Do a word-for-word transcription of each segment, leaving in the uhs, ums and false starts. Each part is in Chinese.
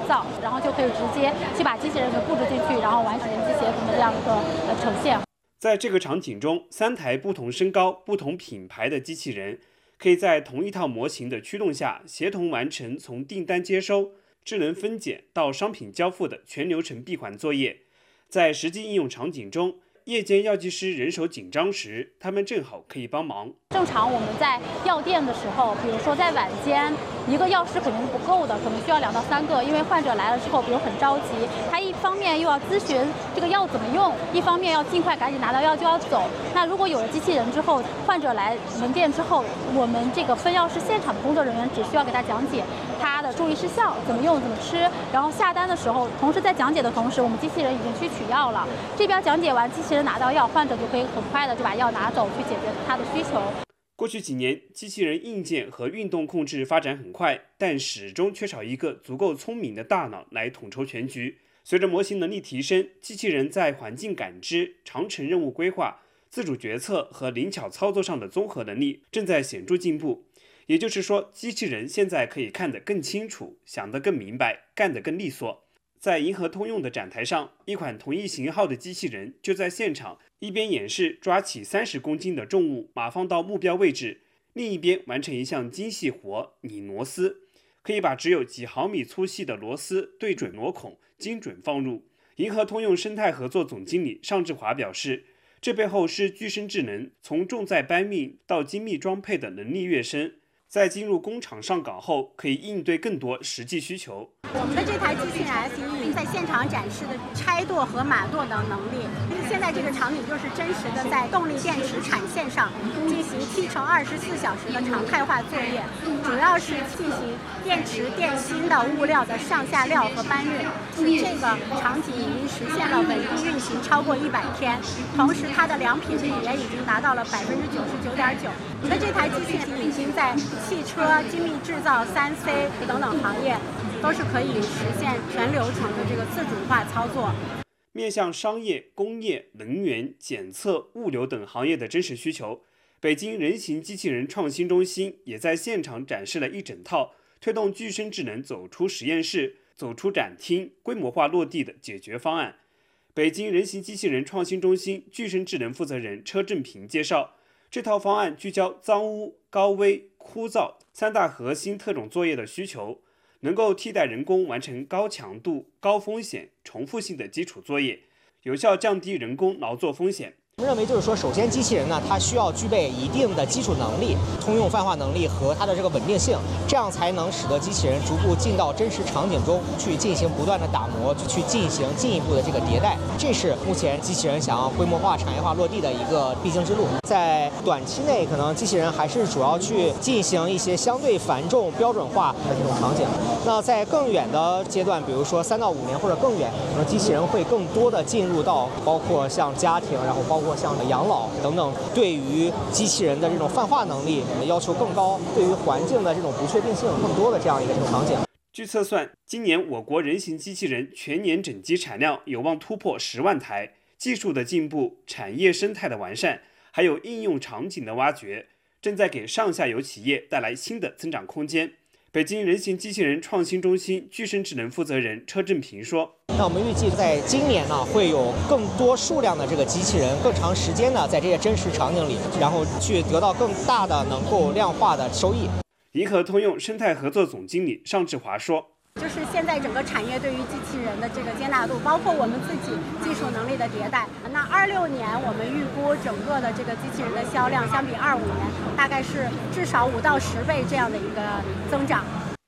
造，然后就可以直接去把机器人给布置进去，然后完成人机协同的这样一个呃呈现。 在这个场景中，三台不同身高、不同品牌的机器人可以在同一套模型的驱动下，协同完成从订单接收、智能分拣到商品交付的全流程闭环作业。在实际应用场景中，夜间药剂师人手紧张时，他们正好可以帮忙。 正常我们在药店的时候，比如说在晚间，一个药师肯定是不够的，可能需要两到三个，因为患者来了之后，比如很着急，他一方面又要咨询这个药怎么用，一方面要尽快赶紧拿到药就要走。那如果有了机器人之后，患者来门店之后，我们这个分药师现场的工作人员只需要给他讲解他的注意事项，怎么用怎么吃，然后下单的时候，同时在讲解的同时，我们机器人已经去取药了。这边讲解完，机器人拿到药，患者就可以很快的就把药拿走，去解决他的需求。 过去几年，机器人硬件和运动控制发展很快，但始终缺少一个足够聪明的大脑来统筹全局。随着模型能力提升，机器人在环境感知、长程任务规划、自主决策和灵巧操作上的综合能力正在显著进步。也就是说，机器人现在可以看得更清楚，想得更明白，干得更利索。在银河通用的展台上，一款同一型号的机器人就在现场一边演示抓起三十公斤的重物码放到目标位置，另一边完成一项精细活拧螺丝，可以把只有几毫米粗细的螺丝对准螺孔，精准放入。银河通用生态合作总经理尚志华表示，这背后是具身智能从重在搬运到精密装配的能力跃升，在进入工厂上岗后，可以应对更多实际需求。 我们的这台机器人 S E 在现场展示的拆舵和码舵的能力，现在这个场景就是真实的在动力电池产线上进行七乘二十四小时的常态化作业，主要是进行电池电芯的物料的上下料和搬运。这个场景已经实现了稳定运行超过一百天，同时它的良品率也已经达到了百分之九十九点九。那这台机器人已经在汽车、精密制造、三 C 等等行业都是可以实现全流程的这个自主化操作。 面向商业、工业、能源、检测、物流等行业的真实需求，北京人形机器人创新中心也在现场展示了一整套推动具身智能走出实验室、走出展厅、规模化落地的解决方案。北京人形机器人创新中心具身智能负责人车正平介绍，这套方案聚焦脏污、高危、枯燥三大核心特种作业的需求，能够替代人工完成高强度、高风险、重复性的基础作业，有效降低人工劳作风险。 我们认为就是说，首先机器人呢，它需要具备一定的基础能力、通用泛化能力和它的这个稳定性，这样才能使得机器人逐步进到真实场景中去进行不断的打磨，去进行进一步的这个迭代。这是目前机器人想要规模化、产业化落地的一个必经之路。在短期内，可能机器人还是主要去进行一些相对繁重、标准化的这种场景。那在更远的阶段，比如说三到五年或者更远，可能机器人会更多的进入到包括像家庭，然后包括像养老等等，对于机器人的这种泛化能力要求更高，对于环境的这种不确定性更多的这样一个这种场景。 据测算，今年我国人形机器人全年整机产量有望突破十万台。技术的进步、产业生态的完善，还有应用场景的挖掘，正在给上下游企业带来新的增长空间。北京人形机器人创新中心具身智能负责人车正平说， 那我们预计在今年呢，会有更多数量的这个机器人，更长时间的在这些真实场景里，然后去得到更大的能够量化的收益。 银河通用生态合作总经理尚志华说， 就是现在整个产业对于机器人的这个接纳度，包括我们自己技术能力的迭代。那二六年我们预估整个的这个机器人的销量，相比二五年大概是至少五到十倍这样的一个增长。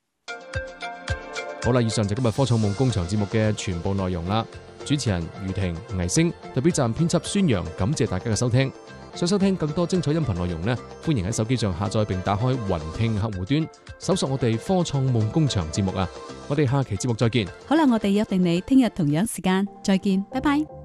好啦，以上就今日科創夢工場節目嘅全部內容啦。主持人余婷、倪星，特別站編輯孫陽，感謝大家嘅收聽。想收聽更多精彩音頻內容呢，歡迎喺手機上下載並打開雲聽客戶端，搜索我哋科創夢工場節目啊！我哋下期節目再見。 好啦，我哋約定你聽日同樣時間再見，拜拜。